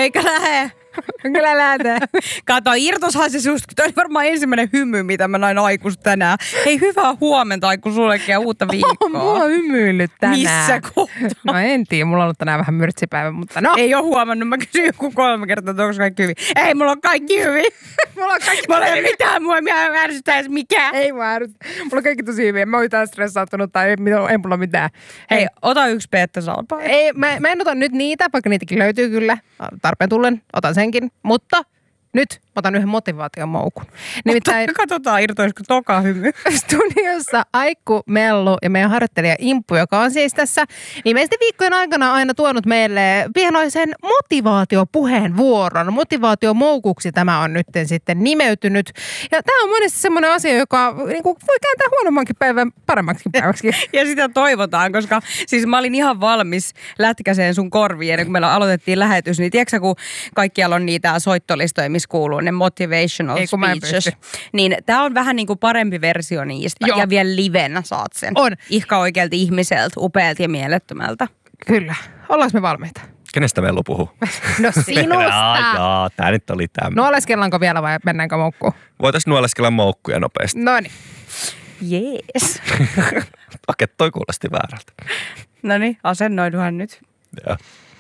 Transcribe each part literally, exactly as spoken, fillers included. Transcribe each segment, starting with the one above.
Eikä lähe. Kyllä lähtee. Kato, irtoshan se susta. Toi oli varmaan ensimmäinen hymy, mitä mä näin aikuista tänään. Hei, hyvää huomenta aiku sullekin ja uutta viikkoa. Mulla on hymyillyt tänään. Missä kohtaa? No en tiedä, mulla on ollut tänään vähän myrtsipäivä, mutta no. Ei oo huomannut, mä kysyin joku kolme kertaa, että onko kaikki hyvin. Ei, mulla on kaikki hyvin. Mulla on kaikki Mulla ei ole mitään, mua ei ärsytä edes mikään. Ei mä ärsytä. Mulla on kaikki tosi hyviä. Mä oon mitään stressaattunut tai ei, ei mulla mitään. Hei, Hei ota yksi Peetta Salpaa. Ei, mä, mä en ota nyt niitä, vaikka niitäkin löytyy kyllä. Tarpeen tullen, otan senkin. Mutta nyt otan yhden motivaatiomoukun. Nimittäin katsotaan, irtoisiko toka hymy. Studiossa Aikku, Mellu ja meidän harjoittelija Imppu, joka on siis tässä viimeisten viikkojen aikana aina tuonut meille pienoisen motivaatiopuheenvuoron. Motivaatiomoukuksi tämä on nyt sitten nimeytynyt. Ja tämä on monesti semmoinen asia, joka niin kuin, voi kääntää huonommankin päivän paremmaksikin päiväksi. Ja sitä toivotaan, koska siis mä olin ihan valmis lätkäseen sun korviin ennen kuin meillä aloitettiin lähetys. Niin tiedätkö kun kaikkialla on niitä soittolistoja, missä kuuluu ne motivational Ei, speeches. Niin tää on vähän niin kuin parempi versio niistä. Joo. Ja vielä livenä saat sen. On. Ihka oikealta ihmiseltä, upealta ja mielettömältä. Kyllä. Ollaanko me valmiita? Kenestä Vellu puhuu? No sinusta. jaa, jaa, tää nyt oli tämä. Nuoleskellaanko vielä vai mennäänkö moukkuun? Voitais nuoleskella moukkuja nopeasti. Noniin. Jees. Okei, toi kuulosti väärältä. Noniin, asennoiduhan nyt. Joo.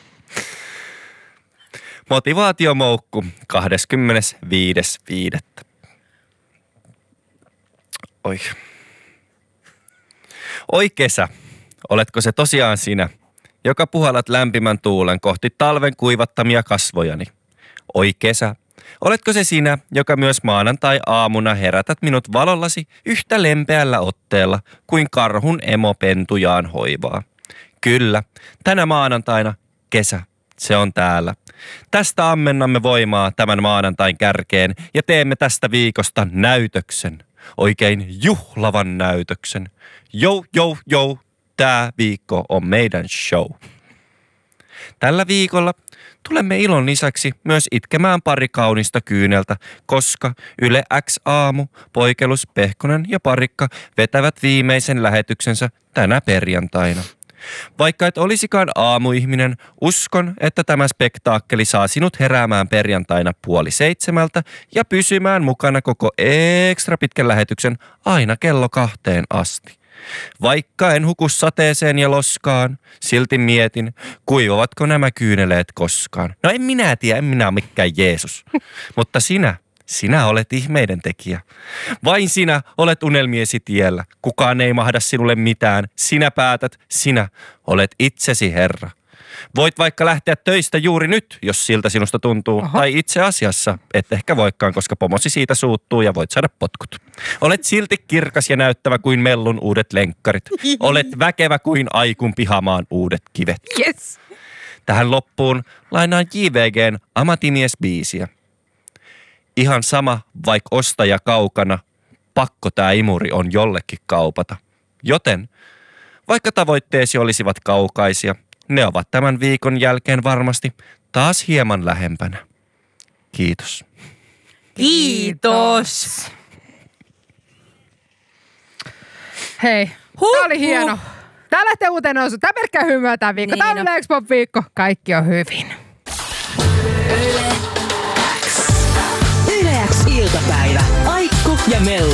Motivaatiomoukku kahdeskymmenesviides viidettä Oi. Oi kesä, oletko se tosiaan sinä, joka puhallat lämpimän tuulen kohti talven kuivattamia kasvojani? Oi kesä, oletko se sinä, joka myös maanantai-aamuna herätät minut valollasi yhtä lempeällä otteella kuin karhun emo pentujaan hoivaa? Kyllä, tänä maanantaina kesä. Se on täällä. Tästä ammennamme voimaa tämän maanantain kärkeen ja teemme tästä viikosta näytöksen. Oikein juhlavan näytöksen. Jou, jou, jou, tää viikko on meidän show. Tällä viikolla tulemme ilon lisäksi myös itkemään pari kaunista kyyneltä, koska Yle X aamu, Poikelus, Pehkonen ja Parikka vetävät viimeisen lähetyksensä tänä perjantaina. Vaikka et olisikaan aamuihminen, uskon, että tämä spektaakkeli saa sinut heräämään perjantaina puoli seitsemältä ja pysymään mukana koko ekstra pitkän lähetyksen aina kello kahteen asti. Vaikka en huku sateeseen ja loskaan, silti mietin, kuivavatko nämä kyyneleet koskaan. No en minä tiedä, en minä ole mikään Jeesus, mutta sinä... Sinä olet ihmeiden tekijä. Vain sinä olet unelmiesi tiellä. Kukaan ei mahda sinulle mitään. Sinä päätät, sinä olet itsesi Herra. Voit vaikka lähteä töistä juuri nyt, jos siltä sinusta tuntuu. Aha. Tai itse asiassa et ehkä voikaan, koska pomosi siitä suuttuu ja voit saada potkut. Olet silti kirkas ja näyttävä kuin Mellun uudet lenkkarit. Olet väkevä kuin Aikun pihamaan uudet kivet. Yes. Tähän loppuun lainaan J V G:n Amatimies-biisiä. Ihan sama, vaikka ostaja kaukana, pakko tää imuri on jollekin kaupata. Joten, vaikka tavoitteesi olisivat kaukaisia, ne ovat tämän viikon jälkeen varmasti taas hieman lähempänä. Kiitos. Kiitos. Hei, huh, tää oli hieno. Tää lähtee uuteen nousu. Tää pelkkää hymyä tää viikko. Niin tää on Yle X Pop-viikko. Kaikki on hyvin. Yle X iltapäivä. Aikku ja Mellu.